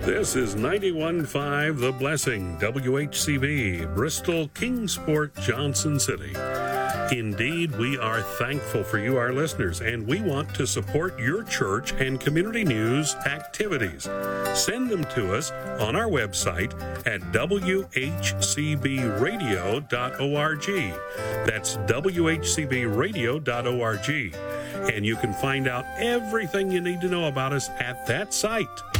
This is 91.5 The Blessing, WHCB, Bristol, Kingsport, Johnson City. Indeed, we are thankful for you, our listeners, and we want to support your church and community news activities. Send them to us on our website at whcbradio.org. That's whcbradio.org. And you can find out everything you need to know about us at that site.